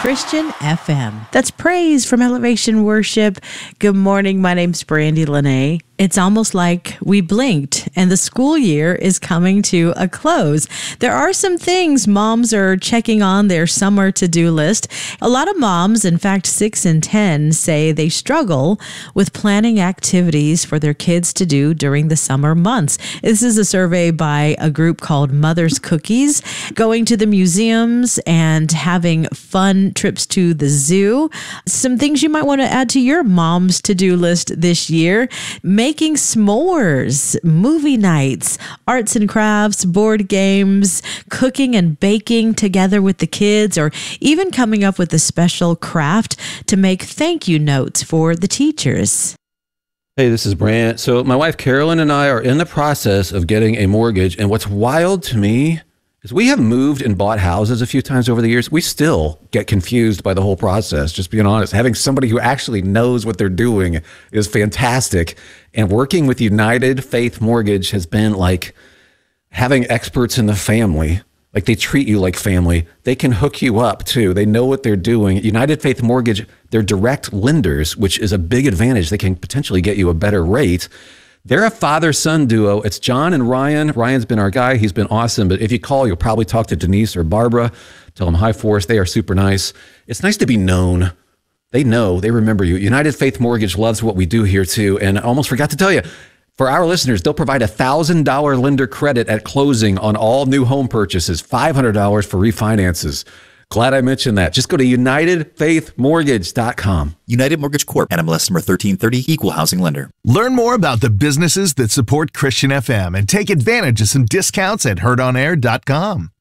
Christian FM. That's praise from Elevation Worship. Good morning. My name's Brandy Lene. It's almost like we blinked and the school year is coming to a close. There are some things moms are checking on their summer to-do list. A lot of moms, in fact, 6 in 10, say they struggle with planning activities for their kids to do during the summer months. This is a survey by a group called Mother's Cookies. Going to the museums and having fun trips to the zoo. Some things you might want to add to your mom's to-do list this year. Making s'mores, movie nights, arts and crafts, board games, cooking and baking together with the kids, or even coming up with a special craft to make thank you notes for the teachers. Hey, this is Brant. So my wife Carolyn and I are in the process of getting a mortgage, and what's wild to me is we have moved and bought houses a few times over the years. We still get confused by the whole process, just being honest. Having somebody who actually knows what they're doing is fantastic. And working with United Faith Mortgage has been like having experts in the family. Like, they treat you like family. They can hook you up too. They know what they're doing. United Faith Mortgage, they're direct lenders, which is a big advantage. They can potentially get you a better rate. They're a father-son duo. It's John and Ryan. Ryan's been our guy. He's been awesome. But if you call, you'll probably talk to Denise or Barbara. Tell them hi for us. They are super nice. It's nice to be known. They know. They remember you. United Faith Mortgage loves what we do here too. And I almost forgot to tell you, for our listeners, they'll provide a $1,000 lender credit at closing on all new home purchases, $500 for refinances. Glad I mentioned that. Just go to UnitedFaithMortgage.com. United Mortgage Corp. NMLS number 1330, Equal Housing Lender. Learn more about the businesses that support Christian FM and take advantage of some discounts at HeardOnAir.com.